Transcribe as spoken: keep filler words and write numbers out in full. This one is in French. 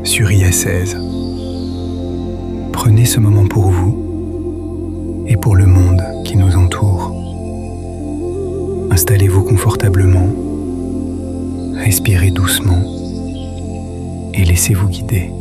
sur I A seize. Prenez ce moment pour vous et pour le monde qui nous entoure. Installez-vous confortablement, respirez doucement et laissez-vous guider.